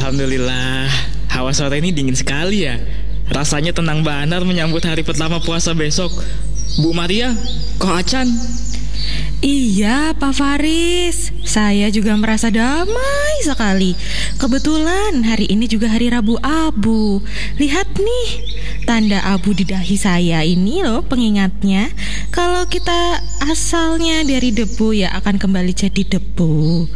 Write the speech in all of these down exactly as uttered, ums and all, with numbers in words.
Alhamdulillah, hawa sore ini dingin sekali ya. Rasanya tenang banget menyambut hari pertama puasa besok. Bu Maria, kok acan? Iya, Pak Faris. Saya juga merasa damai sekali. Kebetulan hari ini juga hari Rabu Abu. Lihat nih, tanda abu di dahi saya ini loh pengingatnya. Kalau kita asalnya dari debu ya akan kembali jadi debu.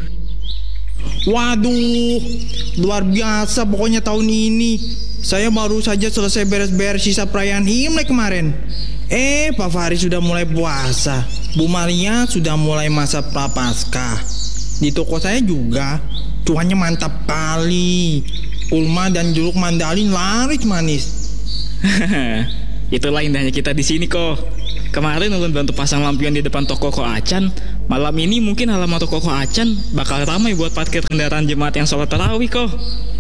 Waduh, luar biasa pokoknya tahun ini. Saya baru saja selesai beres-beres sisa perayaan Imlek kemarin. Eh, Pak Faris sudah mulai puasa. Bu Maria sudah mulai masa prapaskah. Di toko saya juga cuannya mantap kali. Ulma dan jeruk mandalin laris manis. Itulah indahnya kita di sini kok. Kemarin ulun bantu pasang lampion di depan toko Ko Acan. Malam ini mungkin halaman toko Ko Acan bakal ramai buat parkir kendaraan jemaat yang sholat tarawih kok.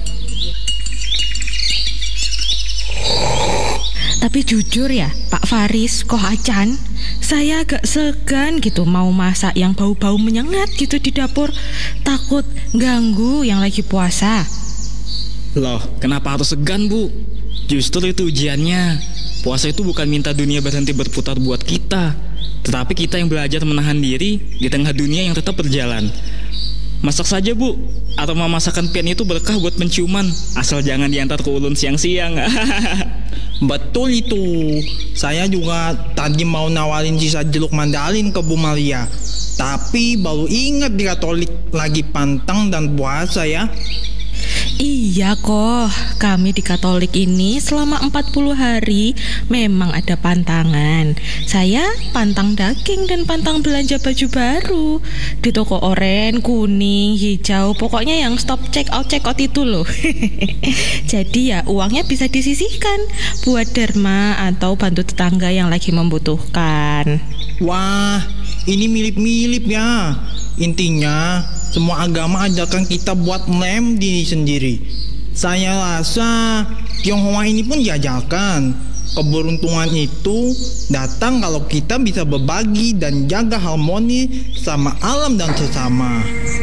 Tapi jujur ya, Pak Faris, Ko Acan, saya agak segan gitu mau masak yang bau-bau menyengat gitu di dapur. Takut ganggu yang lagi puasa. Loh, kenapa harus segan, Bu? Justru itu ujiannya. Puasa itu bukan minta dunia berhenti berputar buat kita, tetapi kita yang belajar menahan diri di tengah dunia yang tetap berjalan. Masak saja, Bu. Aroma masakan pian itu berkah buat penciuman, asal jangan diantar ke ulun siang-siang. Betul itu. Saya juga tadi mau nawarin sisa jeruk mandalin ke Bu Maria, tapi baru ingat di Katolik lagi pantang dan puasa ya. Iya kok, kami di Katolik ini selama empat puluh hari memang ada pantangan. Saya pantang daging dan pantang belanja baju baru di toko oren, kuning, hijau, pokoknya yang stop check out check out itu loh. Jadi ya uangnya bisa disisihkan buat derma atau bantu tetangga yang lagi membutuhkan. Wah, ini mirip-mirip ya. Intinya semua agama ajarkan kita buat mem diri sendiri. Saya rasa Tionghoa ini pun diajarkan. Keberuntungan itu datang kalau kita bisa berbagi dan jaga harmoni sama alam dan sesama.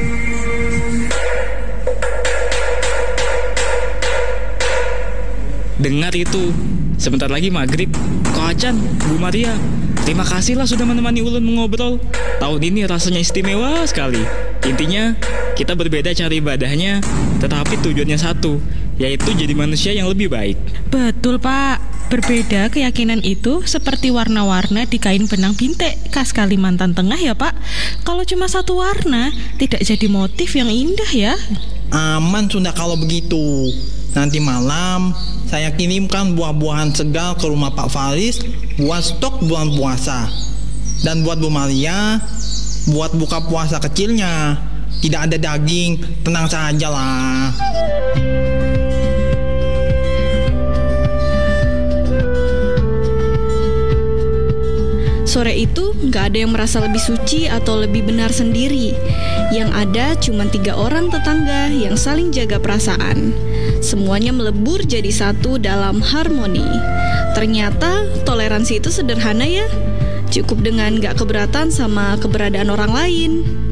Dengar itu, sebentar lagi maghrib. Ko Acan, Bu Maria, terima kasihlah sudah menemani ulun mengobrol. Tahun ini rasanya istimewa sekali. Intinya, kita berbeda cara ibadahnya, tetapi tujuannya satu, yaitu jadi manusia yang lebih baik. Betul Pak, berbeda keyakinan itu seperti warna-warna di kain benang bintek khas Kalimantan Tengah ya Pak. Kalau cuma satu warna, tidak jadi motif yang indah ya. Aman sudah kalau begitu. Nanti malam saya kirimkan buah-buahan segar ke rumah Pak Faris buat stok bulan puasa. Dan buat Bu Maria, buat buka puasa kecilnya. Tidak ada daging, tenang saja lah. Sore itu gak ada yang merasa lebih suci atau lebih benar sendiri. Yang ada cuma tiga orang tetangga yang saling jaga perasaan. Semuanya melebur jadi satu dalam harmoni. Ternyata toleransi itu sederhana ya. Cukup dengan gak keberatan sama keberadaan orang lain.